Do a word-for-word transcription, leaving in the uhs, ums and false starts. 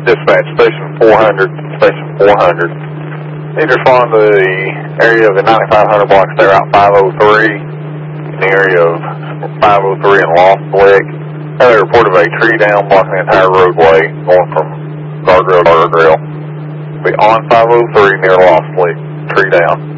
Dispatch, station four hundred, station four hundred. Need to respond to the area of the ninety-five hundred blocks there, Route five oh three, in the area of five oh three and Lost Lick. They reported a tree down blocking the entire roadway, going from guardrail to guardrail. Be on five oh three near Lost Lick, tree down.